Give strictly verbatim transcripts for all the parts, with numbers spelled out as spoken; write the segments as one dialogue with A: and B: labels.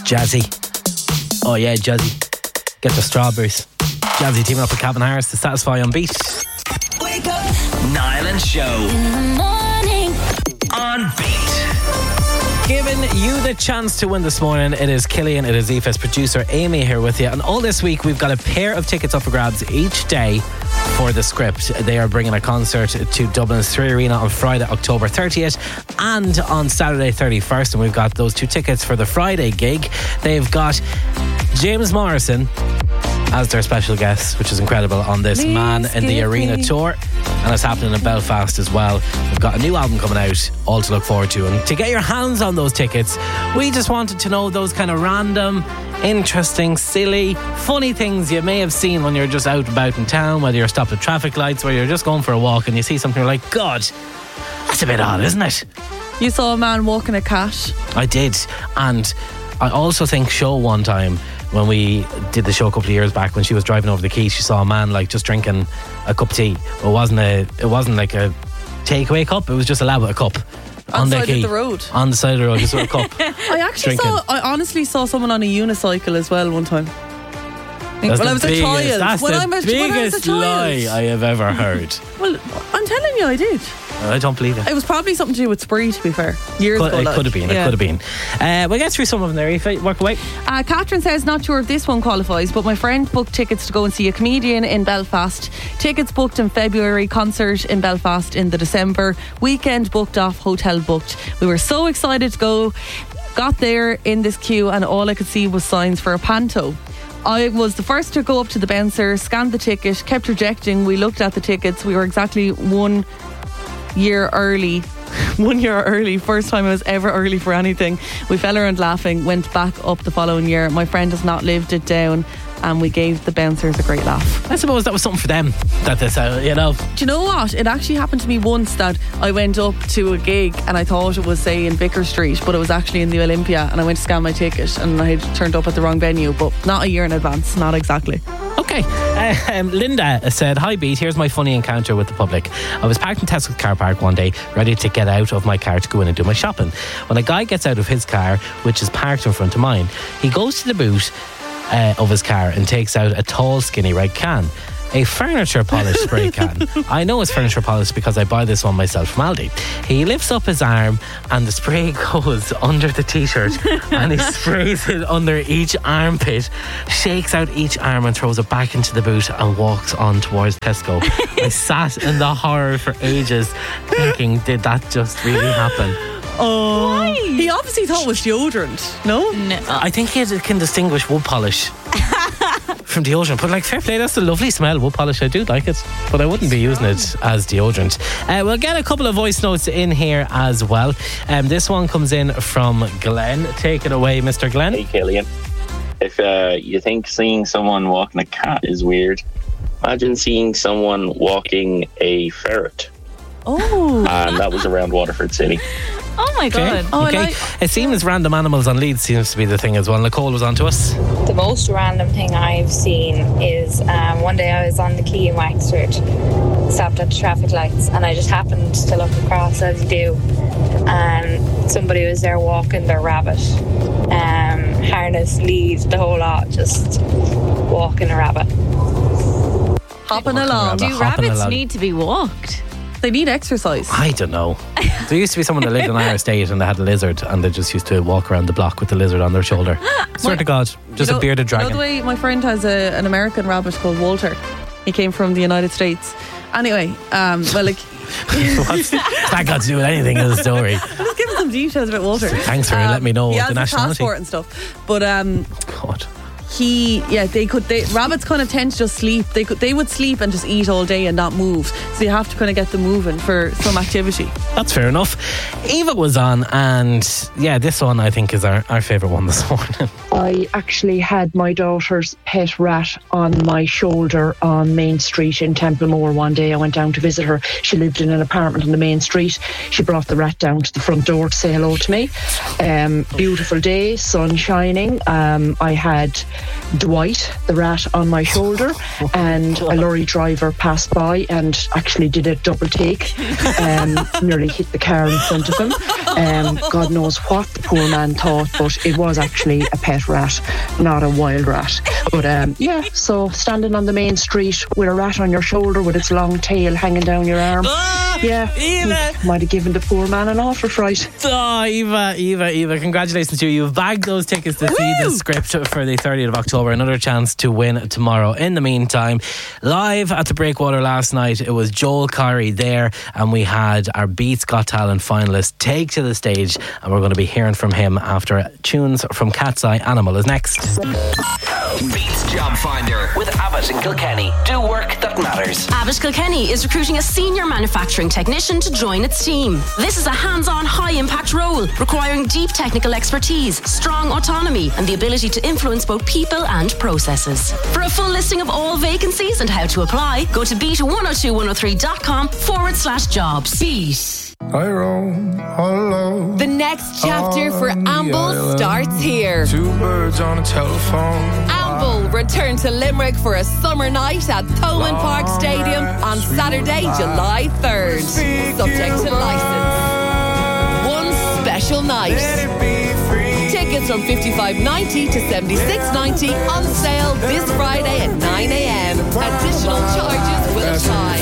A: Jazzy. Oh yeah, Jazzy. Get the strawberries. Jazzy teaming up with Calvin Harris to Satisfy on Beat.
B: Wake up. Niall and Show. In the morning. On Beat.
A: Giving you the chance to win this morning, it is Killian, it is Aoife's producer Amy here with you, and all this week we've got a pair of tickets up for grabs each day for The Script. They are bringing a concert to Dublin's Three Arena on Friday, October thirtieth, and on Saturday thirty-first, and we've got those two tickets for the Friday gig. They've got James Morrison as their special guest, which is incredible, on this Please Man in the Arena me. tour, and it's happening in Belfast as well. We've got a new album coming out, all to look forward to, and to get your hands on those tickets, we just wanted to know those kind of random, interesting, silly, funny things you may have seen when you're just out and about in town, whether you're stopped at traffic lights, whether you're just going for a walk and you see something, you're like, God, that's a bit odd, isn't it?
C: You saw a man walking a cat. I
A: did, and I also think Show one time, when we did the show a couple of years back, when she was driving over the quay, she saw a man like just drinking a cup of tea. It wasn't a, it wasn't like a takeaway cup. It was just a lad with a cup
C: on,
A: on
C: the
A: side
C: of the road.
A: On the side of the road, just with a cup.
C: I actually
A: drinking.
C: saw. I honestly saw someone on a unicycle as well one time.
A: That's
C: when I was
A: biggest,
C: a child.
A: That's
C: when
A: the
C: I'm a,
A: biggest
C: when I was a child.
A: lie I have ever heard.
C: Well, I'm telling you, I did.
A: I don't believe it.
C: It was probably something to do with Spree, to be fair. Years
A: could,
C: ago.
A: It
C: like.
A: could have been,
C: yeah.
A: it could have been. Uh, we'll get through some of them there, if I work away.
C: Uh, Catherine says, not sure if this one qualifies, but my friend booked tickets to go and see a comedian in Belfast. Tickets booked in February, concert in Belfast in the December. Weekend booked off, hotel booked. We were so excited to go. Got there in this queue and all I could see was signs for a panto. I was the first to go up to the bouncer, scanned the ticket, kept rejecting. We looked at the tickets. We were exactly one year early. One year early. First time I was ever early for anything. We fell around laughing, went back up the following year. My friend has not lived it down, and we gave the bouncers a great laugh.
A: I suppose that was something for them, that this, uh, you know.
C: Do you know what? It actually happened to me once that I went up to a gig and I thought it was, say, in Vicar Street, but it was actually in the Olympia, and I went to scan my ticket and I had turned up at the wrong venue, but not a year in advance, not exactly.
A: Okay, uh, um, Linda said, hi Beat, here's my funny encounter with the public. I was parked in Tesco's car park one day, ready to get out of my car to go in and do my shopping. When a guy gets out of his car, which is parked in front of mine, he goes to the boot uh, of his car and takes out a tall skinny red can, a furniture polish spray can. I know it's furniture polish because I buy this one myself from Aldi. He lifts up his arm and the spray goes under the t-shirt and he sprays it under each armpit, shakes out each arm and throws it back into the boot and walks on towards Tesco. I sat in the horror for ages thinking, did that just really happen?
C: Oh, why? He obviously thought it was deodorant. No?
A: No. I think he can distinguish wood polish from deodorant, but like, fair play, that's a lovely smell, wood polish. I do like it, but I wouldn't be using it as deodorant. Uh, we'll get a couple of voice notes in here as well. Um, this one comes in from Glenn. Take it away, Mister Glenn.
D: Hey Killian, if uh, you think seeing someone walking a cat is weird, imagine seeing someone walking a ferret.
C: Oh.
D: And that was around Waterford City.
E: Oh my god.
A: Okay.
C: Oh,
A: okay.
C: like,
A: it seems random animals on leads seems to be the thing as well. Nicole was on to us.
F: The most random thing I've seen is um, one day I was on the quay in Wexford, stopped at the traffic lights, and I just happened to look across, as you do, and somebody was there walking their rabbit, um, harness, lead, the whole lot, just walking a rabbit.
C: Hopping along.
E: Do rabbits need to be walked?
C: They need exercise.
A: I don't know. There used to be someone that lived in our estate and they had a lizard and they just used to walk around the block with the lizard on their shoulder. Swear to God, just
C: you know,
A: a bearded dragon.
C: You know the way my friend has a, an American rabbit called Walter? He came from the United States. Anyway, um, well, like...
A: What's that got to do with anything in the story?
C: I'm just giving some details about Walter.
A: Thanks for
C: um,
A: letting me know
C: he
A: the
C: has a
A: nationality.
C: passport and stuff. But um,
A: God.
C: he, yeah, they could. They, rabbits kind of tend to just sleep. They could, they would sleep and just eat all day and not move. So you have to kind of get them moving for some activity.
A: That's fair enough. Eva was on, and yeah, this one I think is our, our favourite one this morning.
G: I actually had my daughter's pet rat on my shoulder on Main Street in Templemore one day. I went down to visit her. She lived in an apartment on the main street. She brought the rat down to the front door to say hello to me. Um, beautiful day, sun shining. Um, I had Dwight, the rat, on my shoulder, and a lorry driver passed by and actually did a double take, um, nearly hit the car in front of him. Um, God knows what the poor man thought, but it was actually a pet rat, not a wild rat. But um, yeah, so standing on the main street with a rat on your shoulder with its long tail hanging down your arm.
A: Ah,
G: yeah,
A: Eva.
G: might have given the poor man an awful fright.
A: Oh, Eva, Eva, Eva, congratulations to you. You've bagged those tickets to see the script for the thirtieth of October. Another chance to win tomorrow. In the meantime, live at the Breakwater last night, it was Joel Corry there, and we had our Beats Got Talent finalist take to the stage, and we're going to be hearing from him after tunes from Cat's Eye. Animal is next.
B: Beats Job Finder with Abbott and Kilkenny. Do work that matters.
H: Abbott Kilkenny is recruiting a senior manufacturing technician to join its team. This is a hands-on, high-impact role requiring deep technical expertise, strong autonomy, and the ability to influence both people and processes. For a full listing of all vacancies and how to apply, go to beat one oh two one oh three dot com forward slash jobs. Beat.
I: I roam all alone.
J: The next chapter for Amble starts here.
I: Two birds on a telephone.
J: Amble return to Limerick for a summer night at Thomond Park Stadium on Saturday, July third. Subject to licence. One special night. Tickets from fifty-five ninety to seventy-six ninety on sale this Friday at nine a.m. Additional charges will apply.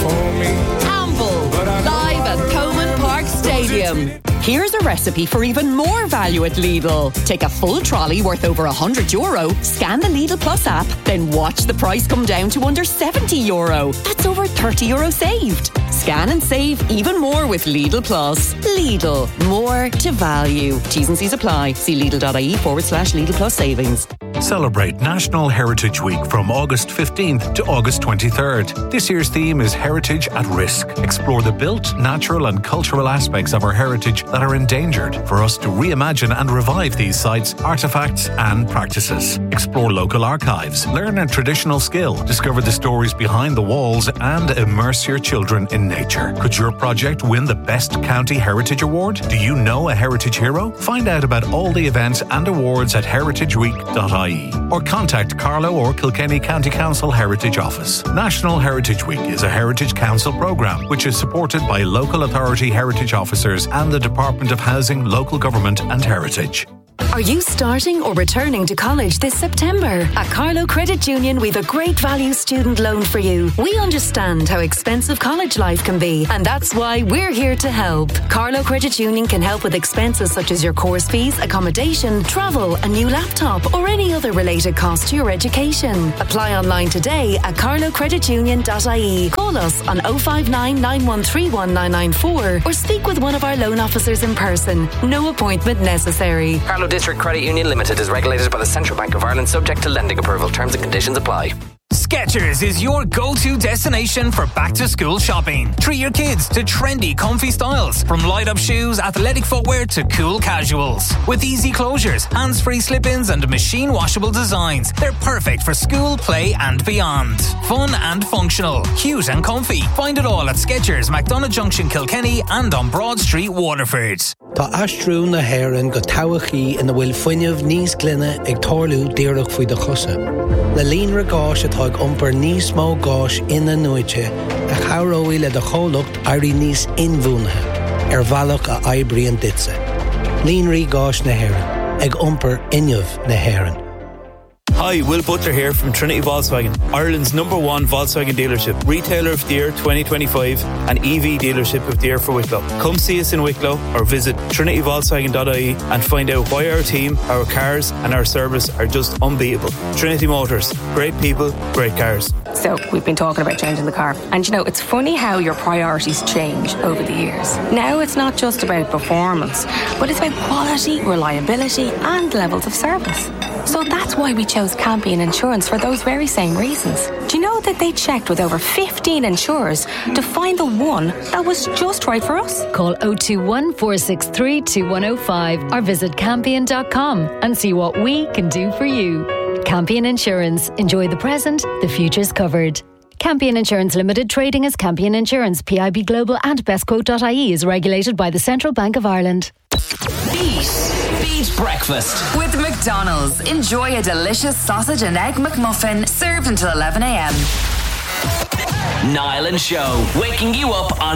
J: Amble, live at Thomond Park Stadium.
K: Here's a recipe for even more value at Lidl. Take a full trolley worth over one hundred euro, scan the Lidl Plus app, then watch the price come down to under seventy euro. That's over thirty euro saved. Scan and save even more with Lidl Plus. Lidl, more to value. T's and C's apply. See Lidl.ie forward slash Lidl Plus savings.
L: Celebrate National Heritage Week from August fifteenth to August twenty-third. This year's theme is Heritage at Risk. Explore the built, natural and cultural aspects of our heritage that are endangered for us to reimagine and revive these sites, artefacts and practices. Explore local archives, learn a traditional skill, discover the stories behind the walls and immerse your children in nature. Could your project win the Best County Heritage Award? Do you know a heritage hero? Find out about all the events and awards at heritage week dot I E or contact Carlow or Kilkenny County Council Heritage Office. National Heritage Week is a Heritage Council programme which is supported by local authority heritage officers and the Department of Housing, Local Government and Heritage.
M: Are you starting or returning to college this September? At Carlow Credit Union, we've a great value student loan for you. We understand how expensive college life can be, and that's why we're here to help. Carlow Credit Union can help with expenses such as your course fees, accommodation, travel, a new laptop, or any other related cost to your education. Apply online today at carlow credit union dot I E. Call us on oh five nine, nine one three one, nine nine four or speak with one of our loan officers in person. No appointment necessary.
N: Carlow District Credit Union Limited is regulated by the Central Bank of Ireland, subject to lending approval. Terms and conditions apply.
O: Skechers is your go-to destination for back-to-school shopping. Treat your kids to trendy, comfy styles, from light-up shoes, athletic footwear to cool casuals. With easy closures, hands-free slip-ins and machine-washable designs, they're perfect for school, play and beyond. Fun and functional, cute and comfy. Find it all at Skechers, McDonagh Junction, Kilkenny and on Broad Street, Waterford.
P: Tá astrú na haireann go tabhachaí ina bhfuil fuinneamh níos glynne ag tarlú díreach faoi do chusa. Le líonra gáis atá ag iompar níos mó gáis ina nuaite a chaireoidh le do chomhlacht airí níos inmhúnathe ar bhealach a oibriain ditse. Líonraí gáis na haireann ag iompar inneamh na haireann.
Q: Hi, Will Butler here from Trinity Volkswagen, Ireland's number one Volkswagen dealership, retailer of the year twenty twenty-five and E V dealership of the year for Wicklow. Come see us in Wicklow or visit trinity volkswagen dot I E and find out why our team, our cars and our service are just unbeatable. Trinity Motors, great people, great cars.
R: So we've been talking about changing the car, and you know, it's funny how your priorities change over the years. Now it's not just about performance, but it's about quality, reliability and levels of service. So that's why we chose Campion Insurance for those very same reasons. Do you know that they checked with over fifteen insurers to find the one that was just right for us?
S: Call oh two one, four six three, two one oh five or visit campion dot com and see what we can do for you. Campion Insurance. Enjoy the present, the future's covered. Campion Insurance Limited, trading as Campion Insurance, P I B Global and bestquote dot I E is regulated by the Central Bank of Ireland.
B: Eat Beat Breakfast
T: With McDonald's, enjoy a delicious sausage and egg McMuffin served until eleven a.m.
B: Niall and Show, waking you up on